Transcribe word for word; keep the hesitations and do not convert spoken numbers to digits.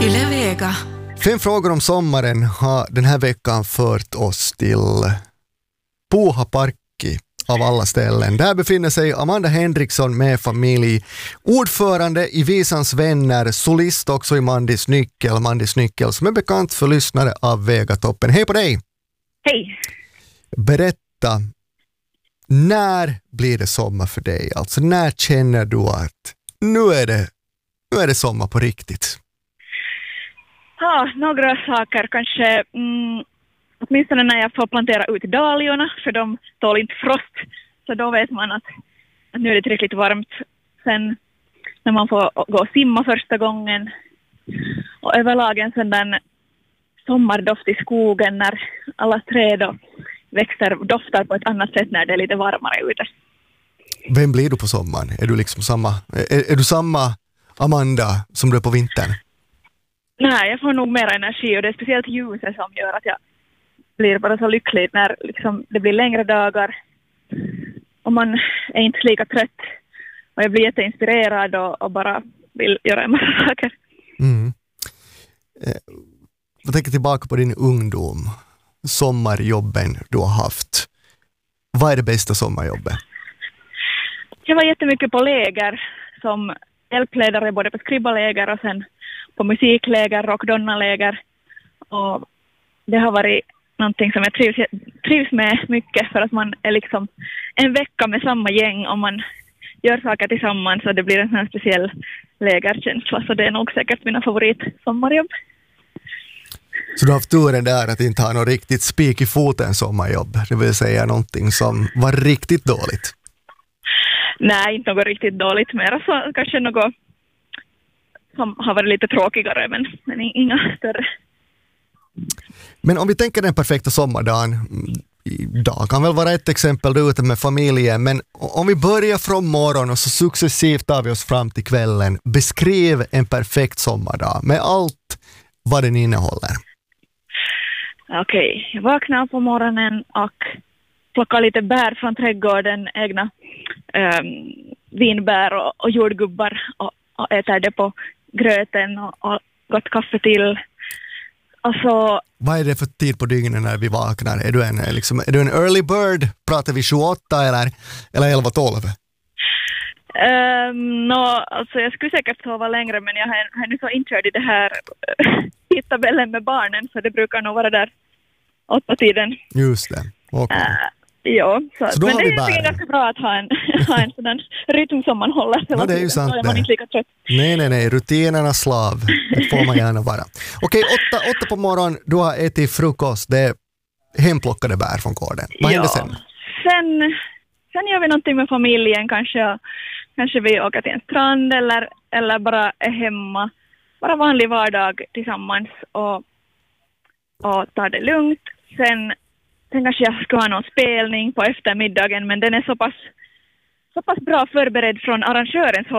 Yle Vega. Fem frågor om sommaren har den här veckan fört oss till Puuhaparkki av alla ställen. Där befinner sig Amanda Henriksson med familj, ordförande i Visans vänner, solist också i Mandis Nyckel, Mandis Nyckel som är bekant för lyssnare av Vegatoppen. Hej på dig! Hej! Berätta, när blir det sommar för dig? Alltså när känner du att nu är det, nu är det sommar på riktigt? Ja, några saker kanske, mm, åtminstone när jag får plantera ut dahliorna, för de tål inte frost, så då vet man att, att nu är det tillräckligt varmt. Sen när man får gå och simma första gången, och överlag en sån där sommardoft i skogen när alla träd och växter doftar på ett annat sätt när det är lite varmare ute. Vem blir du på sommaren? Är du liksom samma, är, är du samma Amanda som du är på vintern? Nej, jag får nog mer energi, och det är speciellt ljuset som gör att jag blir bara så lycklig när liksom det blir längre dagar och man är inte lika trött, och jag blir jätteinspirerad och, och bara vill göra en massa saker. Mm. Eh, jag tänker tillbaka på din ungdom, sommarjobben du har haft. Vad är det bästa sommarjobbet? Jag var jättemycket på läger som hjälpledare, både på skribbaläger och sen på musikläger, rockdonnaläger, och det har varit någonting som jag trivs, trivs med mycket, för att man är liksom en vecka med samma gäng och man gör saker tillsammans, så det blir en sån här speciell lägerkänsla, så det är nog säkert mina favorit sommarjobb. Så du har haft turen där att inte ha något riktigt spik i foten sommarjobb, det vill säga någonting som var riktigt dåligt? Nej, inte något riktigt dåligt, mer så kanske något som har varit lite tråkigare, men, men inga större. Men om vi tänker den perfekta sommardagen, idag kan väl vara ett exempel du ute med familjen, men om vi börjar från morgon och så successivt tar vi oss fram till kvällen, beskriv en perfekt sommardag med allt vad den innehåller. Okej, okay. Jag vaknar på morgonen och plockar lite bär från trädgården, egna um, vinbär och, och jordgubbar, och, och äter det på gröten och, och gott kaffe till. Och så... Vad är det för tid på dygnet när vi vaknar? Är du en, liksom, är du en early bird? Pratar vi tjugoåtta eller, eller elva tolv? Um, no, alltså jag skulle säkert sova längre, men jag är, är nu så inkörd i det här tidtabellen med barnen, så det brukar nog vara där åtta tiden. Just det, okej. Okay. Uh, ja, så, så men det är ganska bra att ha en, ha en sådan rytm som man håller. Ja, det är ju sant. Då är man inte lika trött. Nej, nej, nej. Rutinernas slav. Det får man gärna vara. Okej, åtta, åtta på morgonen. Du har ätit frukost. Det är hemplockade bär från gården. Vad ja. händer sen? sen? Sen gör vi någonting med familjen. Kanske, kanske vi åker till en strand eller, eller bara är hemma. Bara vanlig vardag tillsammans och, och tar det lugnt. Sen Sen kanske jag ska ha någon spelning på eftermiddagen, men den är så pass, så pass bra förberedd från arrangörens håll